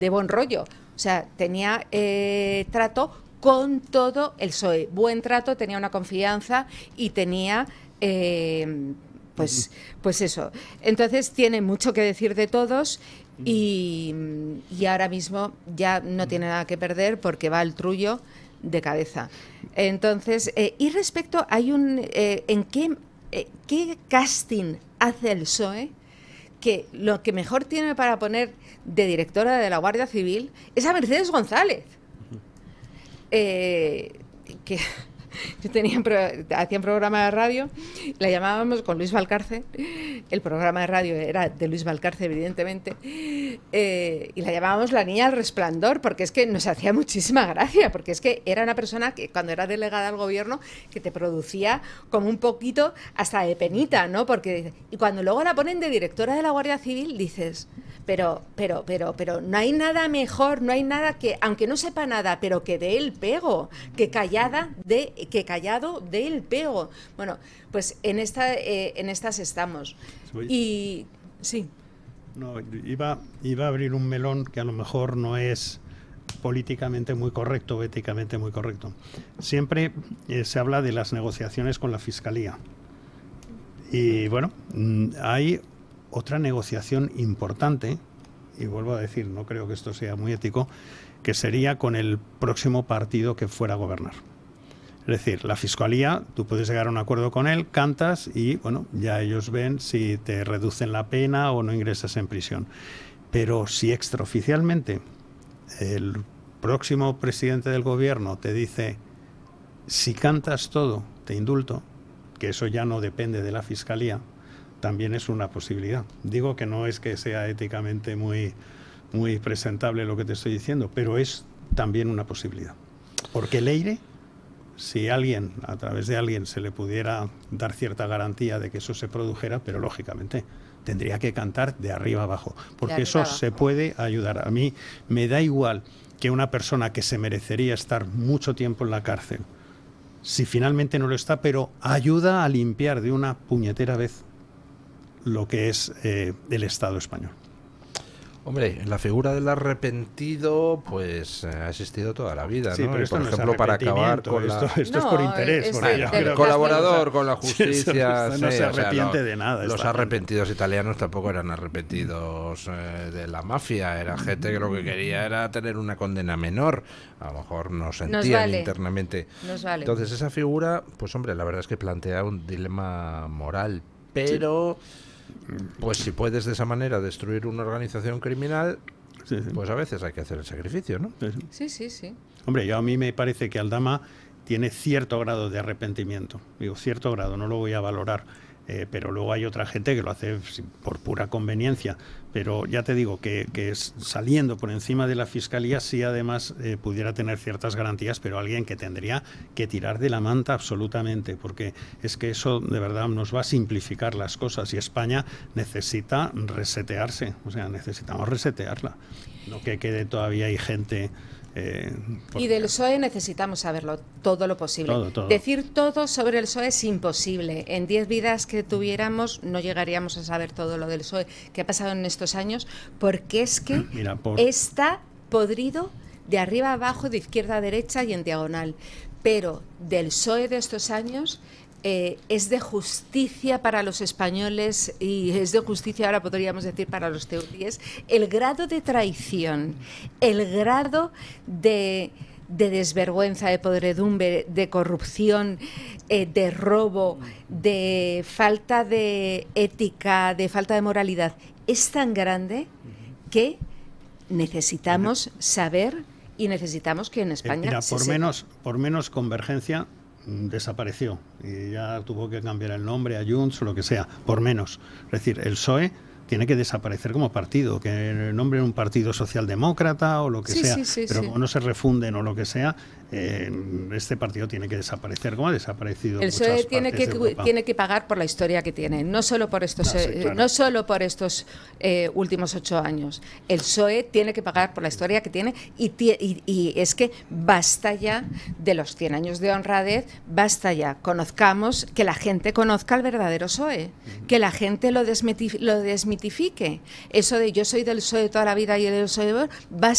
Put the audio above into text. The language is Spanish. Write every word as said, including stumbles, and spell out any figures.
de buen rollo. O sea, tenía eh, trato con todo el P S O E. Buen trato, tenía una confianza y tenía... Eh, pues, pues eso. Entonces tiene mucho que decir de todos y, y ahora mismo ya no tiene nada que perder porque va al trullo de cabeza. Entonces, eh, y respecto, hay un... Eh, ¿En qué, eh, qué casting hace el P S O E? Que lo que mejor tiene para poner de directora de la Guardia Civil es a Mercedes González. Eh, que yo tenía un pro, hacía un programa de radio, la llamábamos con Luis Valcarce, el programa de radio era de Luis Valcarce, evidentemente, eh, y la llamábamos la niña del resplandor, porque es que nos hacía muchísima gracia, porque es que era una persona que cuando era delegada al gobierno, que te producía como un poquito hasta de penita, ¿no? Porque, y cuando luego la ponen de directora de la Guardia Civil, dices... Pero, pero, pero, pero no hay nada mejor, no hay nada que, aunque no sepa nada, pero que dé el pego, que callada de, que callado dé el pego. Bueno, pues en esta, eh, en estas estamos. Y sí. No, iba, iba a abrir un melón que a lo mejor no es políticamente muy correcto o éticamente muy correcto. Siempre eh, se habla de las negociaciones con la Fiscalía. Y bueno, hay otra negociación importante, y vuelvo a decir, no creo que esto sea muy ético, que sería con el próximo partido que fuera a gobernar. Es decir, la Fiscalía, tú puedes llegar a un acuerdo con él, cantas y, bueno, ya ellos ven si te reducen la pena o no ingresas en prisión. Pero si extraoficialmente el próximo presidente del gobierno te dice, si cantas todo, te indulto, que eso ya no depende de la Fiscalía, también es una posibilidad. Digo que no es que sea éticamente muy, muy presentable lo que te estoy diciendo, pero es también una posibilidad. Porque Leire, si alguien, a través de alguien, se le pudiera dar cierta garantía de que eso se produjera, pero lógicamente tendría que cantar de arriba abajo, porque eso se puede ayudar. A mí me da igual que una persona que se merecería estar mucho tiempo en la cárcel, si finalmente no lo está, pero ayuda a limpiar de una puñetera vez lo que es eh, el Estado español. Hombre, la figura del arrepentido pues ha existido toda la vida, sí, ¿no? Pero esto por no ejemplo, es para acabar con esto, la... esto no, es por interés. Es porque de, yo de, creo colaborador que... con la justicia. no sí, se arrepiente o sea, lo, de nada. Los arrepentidos gente. italianos tampoco eran arrepentidos eh, de la mafia, era gente que lo que quería era tener una condena menor. A lo mejor no sentían Nos vale. internamente. Nos vale. Entonces esa figura, pues hombre, la verdad es que plantea un dilema moral, pero... Sí. Pues si puedes de esa manera destruir una organización criminal, sí, sí. pues a veces hay que hacer el sacrificio, ¿no? Sí, sí, sí. Hombre, yo a mí me parece que Aldama tiene cierto grado de arrepentimiento. Digo, cierto grado, no lo voy a valorar. Eh, pero luego hay otra gente que lo hace por pura conveniencia. Pero ya te digo que, que es saliendo por encima de la Fiscalía sí además eh, pudiera tener ciertas garantías, pero alguien que tendría que tirar de la manta absolutamente, porque es que eso de verdad nos va a simplificar las cosas y España necesita resetearse, o sea, necesitamos resetearla. No que quede todavía hay gente... Eh, y del P S O E necesitamos saberlo todo lo posible. Todo, todo. Decir todo sobre el P S O E es imposible. En diez vidas que tuviéramos no llegaríamos a saber todo lo del P S O E que ha pasado en estos años, porque es que Mira, por... está podrido de arriba a abajo, de izquierda a derecha y en diagonal. Pero del P S O E de estos años... Eh, es de justicia para los españoles y es de justicia, ahora podríamos decir, para los teudíes, el grado de traición, el grado de, de desvergüenza, de podredumbre, de corrupción, eh, de robo, de falta de ética, de falta de moralidad, es tan grande que necesitamos saber y necesitamos que en España eh, mira, se por sepa. menos, por menos Convergencia desapareció y ya tuvo que cambiar el nombre a Junts o lo que sea, por menos. Es decir, el P S O E tiene que desaparecer como partido, que nombren un partido socialdemócrata o lo que sí, sea, sí, sí, pero sí. como no se refunden o lo que sea, eh, este partido tiene que desaparecer como ha desaparecido. El P S O E tiene que, tiene que pagar por la historia que tiene, no solo por estos, no, sí, claro. no solo por estos eh, últimos ocho años. El P S O E tiene que pagar por la historia que tiene y, y, y es que basta ya de los cien años de honradez, basta ya, conozcamos, que la gente conozca el verdadero P S O E, uh-huh. que la gente lo, desmiti, lo desmitifique. Eso de yo soy del P S O E toda la vida y el P S O E, basta